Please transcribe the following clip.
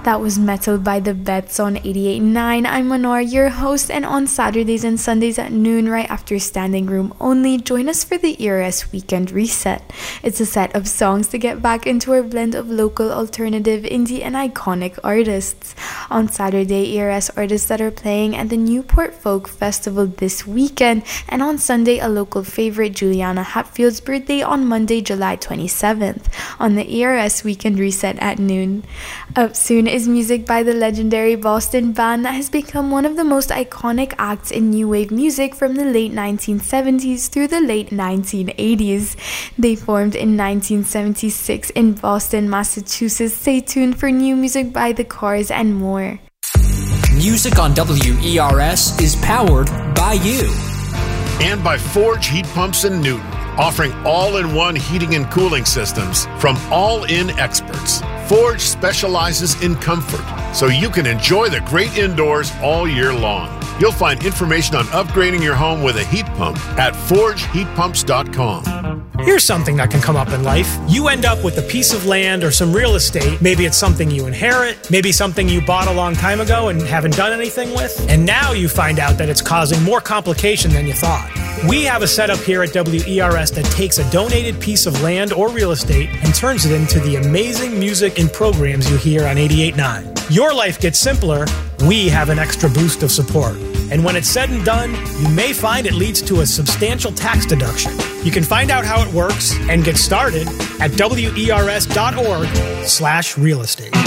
That was Metal by The Bets on 88.9. I'm Manor, your host, and on Saturdays and Sundays at noon, right after Standing Room Only, join us for the ERS Weekend Reset. It's a set of songs to get back into our blend of local, alternative, indie, and iconic artists. On Saturday, ERS artists that are playing at the Newport Folk Festival this weekend, and on Sunday, a local favorite, Juliana Hatfield's birthday on Monday, July 27th, on the ERS Weekend Reset at noon. Up soon is music by the legendary Boston band that has become one of the most iconic acts in new wave music from the late 1970s through the late 1980s. They formed in 1976 in Boston, Massachusetts. Stay tuned for new music by The Cars and more. Music on WERS is powered by you. And by Forge Heat Pumps in Newton, offering all-in-one heating and cooling systems from all-in experts. Forge specializes in comfort, so you can enjoy the great indoors all year long. You'll find information on upgrading your home with a heat pump at forgeheatpumps.com. Here's something that can come up in life. You end up with a piece of land or some real estate. Maybe it's something you inherit, maybe something you bought a long time ago and haven't done anything with. And now you find out that it's causing more complication than you thought. We have a setup here at WERS that takes a donated piece of land or real estate and turns it into the amazing music and programs you hear on 88.9. Your life gets simpler. We have an extra boost of support. And when it's said and done, you may find it leads to a substantial tax deduction. You can find out how it works and get started at wers.org/real estate.